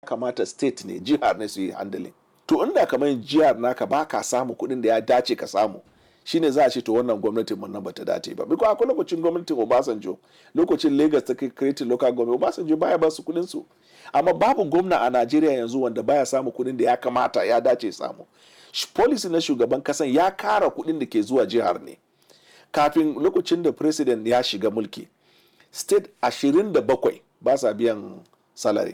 kamata state ne, jihar ne su yi handling. To inda kamar jihar naka ba ka samu kuɗin da ya dace ka samu, shine za a ce to wannan gwamnatin mun nan bata dace ba. Biko akwai lokacin gwamnatin Obasanjo, lokacin Lagos ta create local government, Obasanjo baya ba su kuɗin su. Amma babu gwamna a Najeriya yanzu wanda baya samu kuɗin da ya kamata ya dace samu. Policy na shugaban kasan ya kara kuɗin da ke zuwa jihar ne. Kafin lokacin da president ya shiga mulki, state 27 ba sa biyan salary.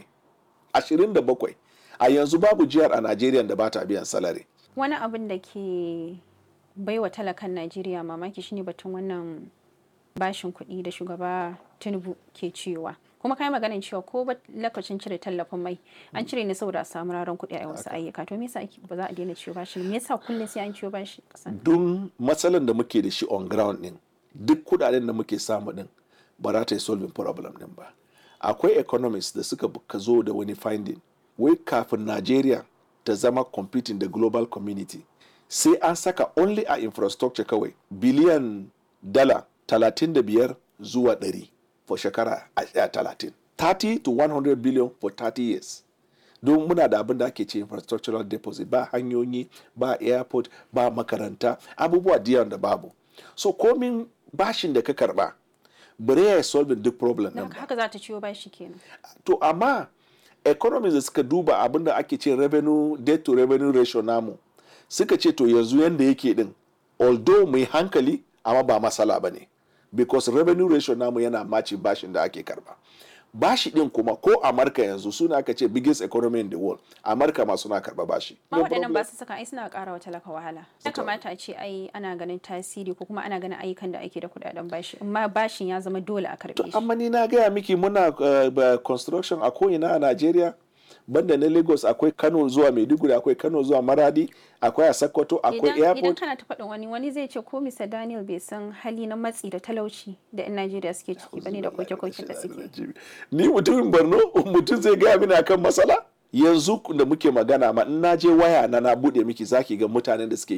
27. A yanzu babu jihar a Najeriya da ba ta biyan salary. Wani abin da ke baiwa talakan Najeriya mamaki shine batun wannan bashin kuɗi da shugaba Tinubu ke cewa. Kuma kai maganin cewa ko ba lokacin cire tallafin mai an cire ne saboda a samu raron kuɗi a wasu ayyuka. To me yasa ba za a daina ciwo bashi? Me yasa kullum sai an ciwo bashi kasan? Don matsalan da muke da shi on ground din, duk kudaden da muke samu din ba za ta yi solving problem din ba. Akwai economists da suka zo da wani finding, wai kafin Najeriya ta zama competing da global community, sai an saka only a infrastructure kawai biliyan dala 35 zuwa 100 for shekara 30. 30 to 100 billion for 30 years. Don muna da abin da ake ce infrastructural deposit, ba hanyoyi, ba airport, ba makaranta, abubuwa diyan da babu. So komin bashin da ka karba, bare ya solve duk problem din. Haka za ta ciwo bashi kenan. To amma economies da suka duba abin da ake ce revenue debt to revenue ratio namu, suka ce to yanzu yanda yake din, although mai hankali amma ba masala bane, because revenue ratio namu yana maci bashin da ake karba. Bashi din kuma ko Amurka yanzu suna aka ce biggest economy in the world, Amurka ma suna karba bashi. Ma waɗannan ba su saka ai suna ƙara wa talaka wahala. Ya kamata a ce ai ana ganin tasiri ko kuma ana ganin ayyukan da ake da kuɗaɗen bashi, amma bashin ya zama dole a karɓe shi. Amma ni na gaya miki muna construction a ko'ina a Najeriya. Banda na Lagos akwai Kano zuwa Maiduguri, akwai Kano zuwa Maradi, akwai a Sokoto, akwai airport. Idan kana ta faɗin wani zai ce ko Mr. Daniel bai san hali na matsi da talauci da 'yan Najeriya suke ciki bane da koke-koken da suke. Ni mutumin Borno, mutum zai gaya mini akan matsala? Yanzu da muke magana ma in na je waya na bude miki zaki ga mutanen da suke